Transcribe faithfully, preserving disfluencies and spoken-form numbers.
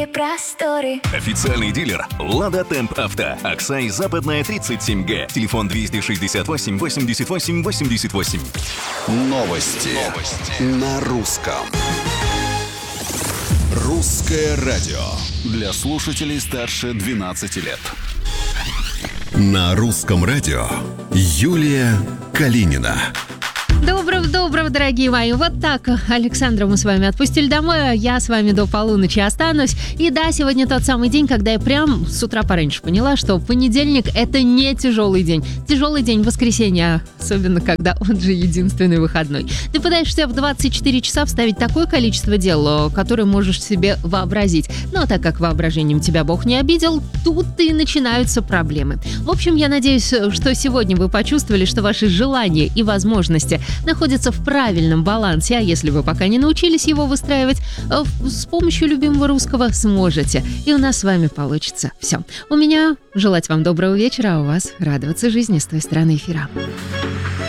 Просторы. Официальный дилер «Лада Темп Авто». Аксай, Западная, тридцать семь Г. Телефон двести шестьдесят восемь восемьдесят восемь восемьдесят восемь. Новости. Новости. На русском. Русское радио. Для слушателей старше двенадцати лет. На русском радио Юлия Калинина. Доброго-доброго, дорогие мои. Вот так Александра мы с вами отпустили домой, а я с вами до полуночи останусь. И да, сегодня тот самый день, когда я прям с утра пораньше поняла, что понедельник — это не тяжелый день. Тяжелый день — воскресенье, особенно когда он же единственный выходной. Ты пытаешься в двадцать четыре часа вставить такое количество дел, которое можешь себе вообразить. Но так как воображением тебя Бог не обидел, тут-то и начинаются проблемы. В общем, я надеюсь, что сегодня вы почувствовали, что ваши желания и возможности находится в правильном балансе, а если вы пока не научились его выстраивать, с помощью любимого русского сможете. И у нас с вами получится все. У меня желать вам доброго вечера, а у вас радоваться жизни с той стороны эфира.